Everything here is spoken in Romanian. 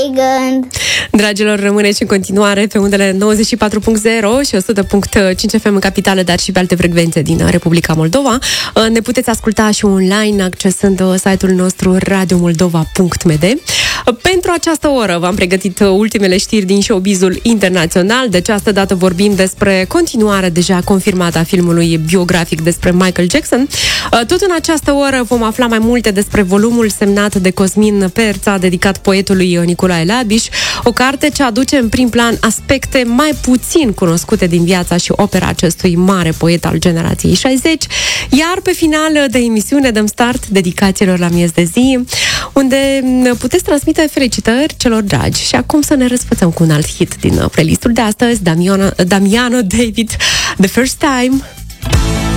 Gând. Dragilor, rămâneți în continuare pe undele 94.0 și 100.5 FM în capitală, dar și pe alte frecvențe din Republica Moldova. Ne puteți asculta și online accesând site-ul nostru radiomoldova.md. Pentru această oră v-am pregătit ultimele știri din showbizul internațional. De această dată vorbim despre continuarea deja confirmată a filmului biografic despre Michael Jackson. Tot în această oră vom afla mai multe despre volumul semnat de Cosmin Perța, dedicat poetului Nicolae Labiș, o carte ce aduce în prim plan aspecte mai puțin cunoscute din viața și opera acestui mare poet al generației 60. Iar pe final de emisiune dăm start dedicațiilor la miez de zi, unde puteți transmite felicitări celor dragi. Și acum să ne răsfățăm cu un alt hit din playlistul de astăzi, Damiano David, The First Time.